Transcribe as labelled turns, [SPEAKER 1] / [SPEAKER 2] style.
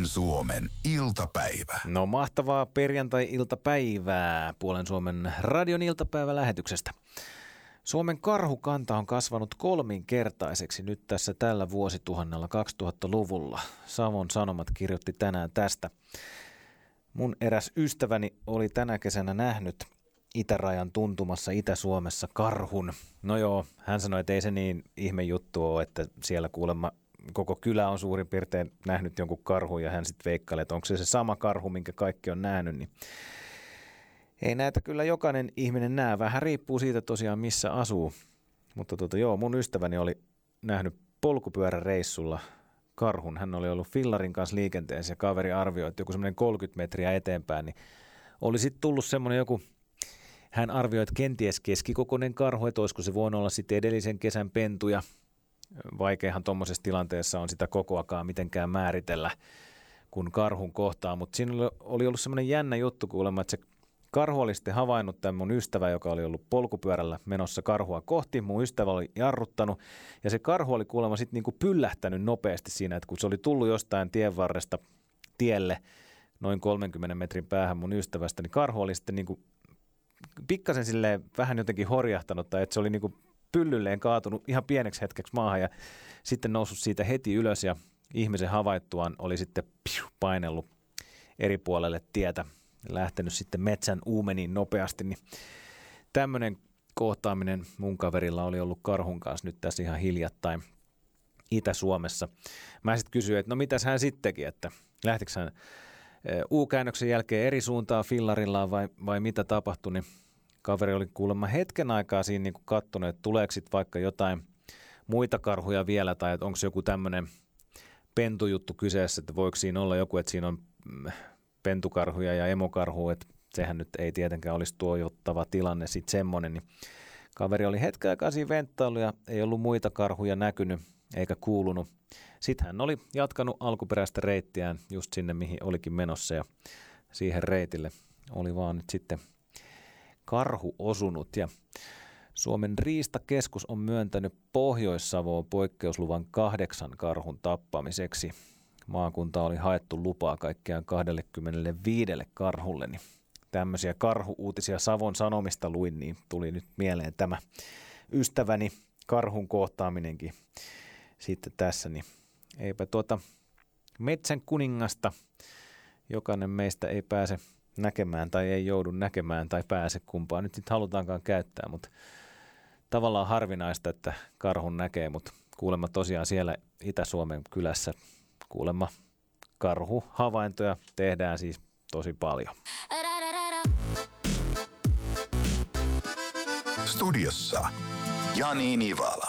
[SPEAKER 1] Puolen Suomen iltapäivä.
[SPEAKER 2] No mahtavaa perjantai-iltapäivää Puolen Suomen radion iltapäivälähetyksestä. Suomen karhukanta on kasvanut 3-kertaiseksi nyt tässä tällä vuosituhannella 2000-luvulla. Savon Sanomat kirjoitti tänään tästä. Mun eräs ystäväni oli tänä kesänä nähnyt itärajan tuntumassa Itä-Suomessa karhun. No joo, hän sanoi, että ei se niin ihme juttu ole, että siellä kuulemma koko kylä on suurin piirtein nähnyt jonkun karhun ja hän sitten veikkailee, että onko se sama karhu, minkä kaikki on nähnyt, niin ei näitä kyllä jokainen ihminen näe. Vähän riippuu siitä tosiaan, missä asuu. Mutta joo, mun ystäväni oli nähnyt polkupyöräreissulla karhun. Hän oli ollut fillarin kanssa liikenteessä ja kaveri arvioi, että joku semmoinen 30 metriä eteenpäin, niin oli sitten tullut semmoinen joku, hän arvioi, että kenties keskikokoinen karhu, että olisiko se voinut olla sitten edellisen kesän pentuja. Vaikeahan tuommoisessa tilanteessa on sitä kokoakaan mitenkään määritellä, kun karhun kohtaa, mutta siinä oli ollut semmoinen jännä juttu kuulemma, että se karhu oli sitten havainnut tämän mun ystävä, joka oli ollut polkupyörällä menossa karhua kohti. Mun ystävä oli jarruttanut ja se karhu oli kuulemma sitten niinku pyllähtänyt nopeasti siinä, että kun se oli tullut jostain tien varresta tielle noin 30 metrin päähän mun ystävästä, niin karhu oli sitten niinku pikkasen silleen vähän jotenkin horjahtanut tai että se oli niinku pyllylleen kaatunut ihan pieneksi hetkeksi maahan ja sitten noussut siitä heti ylös ja ihmisen havaittuaan oli sitten painellut eri puolelle tietä ja lähtenyt sitten metsän uumeniin nopeasti. Niin tämmöinen kohtaaminen mun kaverilla oli ollut karhun kanssa nyt tässä ihan hiljattain Itä-Suomessa. Mä sitten kysyin, että no mitäs hän sitten teki, että lähtikö hän U-käännöksen jälkeen eri suuntaan fillarillaan vai mitä tapahtui, niin kaveri oli kuulemma hetken aikaa siinä niin katsonut, että tuleeko sitten vaikka jotain muita karhuja vielä tai että onko joku tämmöinen pentujuttu kyseessä, että voiko siinä olla joku, että siinä on pentukarhuja ja emokarhuja, että sehän nyt ei tietenkään olisi tuojottava tilanne sitten semmoinen, niin kaveri oli hetken aikaa siinä venttailu ja ei ollut muita karhuja näkynyt eikä kuulunut. Sitten hän oli jatkanut alkuperäistä reittiään just sinne, mihin olikin menossa ja siihen reitille oli vaan nyt sitten karhu osunut ja Suomen riistakeskus on myöntänyt Pohjois-Savoon poikkeusluvan 8 karhun tappamiseksi. Maakunta oli haettu lupaa kaikkiaan 25 karhulle, niin tämmöisiä karhu-uutisia Savon Sanomista luin, niin tuli nyt mieleen tämä ystäväni karhun kohtaaminenkin sitten tässä, niin eipä metsän kuningasta jokainen meistä ei pääse näkemään tai ei joudu näkemään tai pääse kumpaan nyt sitten halutaankaan käyttää, mutta tavallaan harvinaista, että karhun näkee, mutta kuulemma tosiaan siellä Itä-Suomen kylässä kuulemma karhuhavaintoja tehdään siis tosi paljon.
[SPEAKER 1] Studiossa Jani Nivala.